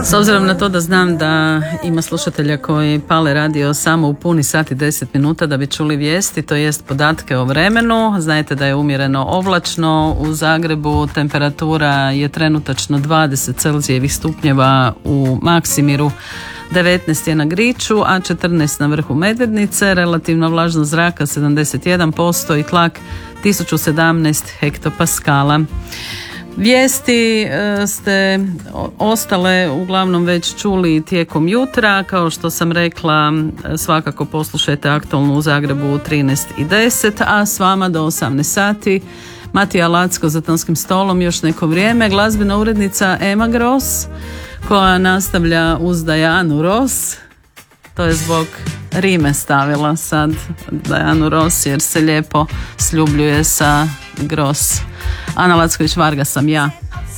S obzirom na to da znam da ima slušatelja koji pale radio samo u puni sat i 10 minuta da bi čuli vijesti, to jest podatke o vremenu. Znajte da je umjereno oblačno, u Zagrebu temperatura je trenutačno 20 Celzijevih stupnjeva u Maksimiru, 19 je na Griču, a 14 na vrhu Medvednice, relativna vlažnost zraka 71% i tlak 1017 hektopaskala. Vijesti ste ostale uglavnom već čuli tijekom jutra. Kao što sam rekla, svakako poslušajte aktualnu u Zagrebu u 13:10, a s vama do 18 sati Matija Lacko za tonskim stolom još neko vrijeme. Glazbena urednica Ema Gross koja nastavlja uz Dajanu Ross. To je zbog rime stavila sad Dajanu Ross jer se lijepo sljubljuje sa Gross. Ana Lacković Varga sam ja.